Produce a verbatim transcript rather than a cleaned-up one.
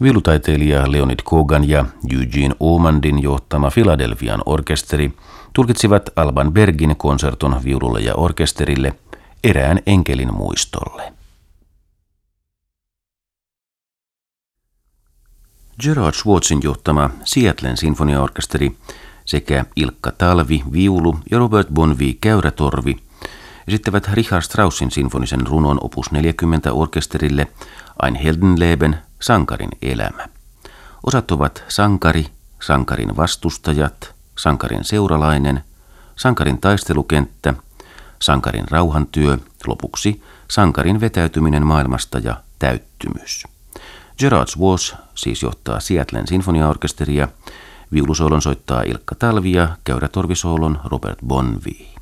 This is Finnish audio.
Viulutaiteilija Leonid Kogan ja Eugene Ormandin johtama Philadelphian orkesteri tulkitsivat Alban Bergin konserton viululle ja orkesterille erään enkelin muistolle. Gerard Schwartzin johtama Seattlen sinfoniaorkesteri sekä Ilkka Talvi viulu ja Robert Bonvie käyrätorvi esittävät Richard Straussin sinfonisen runon opus neljäkymmentä orkesterille Ein Heldenleben, sankarin elämä. Osat ovat sankari, sankarin vastustajat, sankarin seuralainen, sankarin taistelukenttä, sankarin rauhantyö, lopuksi sankarin vetäytyminen maailmasta ja täyttymys. Gerard Schwartz siis johtaa Seattlen sinfoniaorkesteria, viulusoolon soittaa Ilkka Talvi ja käyrätorvisoolon Robert Bonvie.